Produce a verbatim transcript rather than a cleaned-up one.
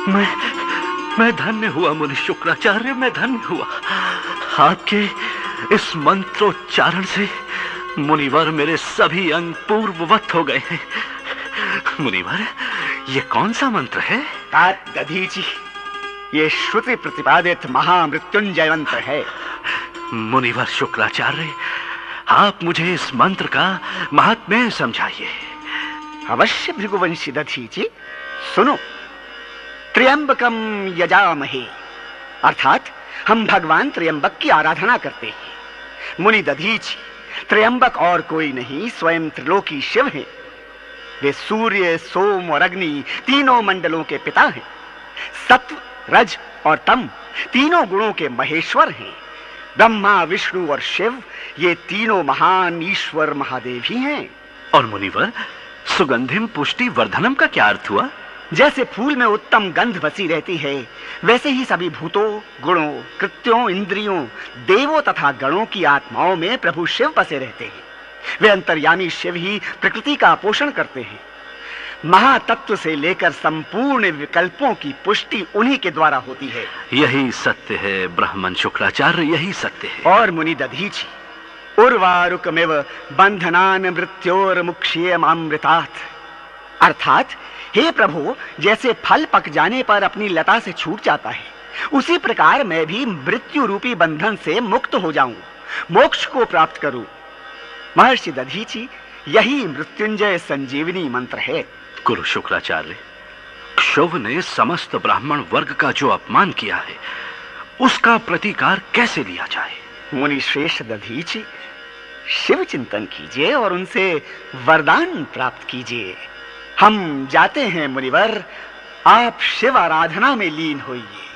मैं मैं धन्य हुआ मुनि शुक्राचार्य, मैं धन्य हुआ। आपके इस मंत्रोच्चारण से मुनिवर मेरे सभी अंग पूर्ववत हो गए हैं। मुनिवर, ये कौन सा मंत्र है? तात दधीचि, ये श्रुति प्रतिपादित महामृत्युंजय मंत्र है। मुनिवर शुक्राचार्य, आप मुझे इस मंत्र का महात्म्य समझाइए। अवश्य भृगुवंशी दधीचि, सुनो। त्र्यंबकम यजामहे, अर्थात हम भगवान त्र्यंबक की आराधना करते हैं। मुनि दधीचि, त्र्यंबक और कोई नहीं, स्वयं त्रिलोकी शिव हैं। वे सूर्य, सोम और अग्नि तीनों मंडलों के पिता हैं। सत्व, रज और तम तीनों गुणों के महेश्वर हैं। ब्रह्मा, विष्णु और शिव ये तीनों महान ईश्वर महादेव ही हैं। और मुनिवर, सुगंधिम पुष्टि वर्धनम का क्या अर्थ हुआ? जैसे फूल में उत्तम गंध बसी रहती है, वैसे ही सभी भूतों, गुणों, कृत्यों, इंद्रियों, देवों तथा गणों की आत्माओं में प्रभु शिव बसे रहते हैं। वे अंतर्यामी शिव ही प्रकृति का पोषण करते हैं। महातत्व से लेकर संपूर्ण विकल्पों की पुष्टि उन्हीं के द्वारा होती है। यही सत्य है ब्राह्मण शुक्राचार्य, यही सत्य है। और मुनि दधीचि, उर्वारुकमिव बंधनान मृत्योर मुक्ष्येमामृतात्, अर्थात हे प्रभु, जैसे फल पक जाने पर अपनी लता से छूट जाता है, उसी प्रकार मैं भी मृत्यु रूपी बंधन से मुक्त हो जाऊं, मोक्ष को प्राप्त करूं। महर्षि दधीचि, यही मृत्युंजय संजीवनी मंत्र है। गुरु शुक्राचार्य, क्षुभ ने समस्त ब्राह्मण वर्ग का जो अपमान किया है, उसका प्रतिकार कैसे लिया जाए? मुनि श्रेष्ठ दधीचि, शिव चिंतन कीजिए और उनसे वरदान प्राप्त कीजिए। हम जाते हैं मुनिवर, आप शिव आराधना में लीन होइए।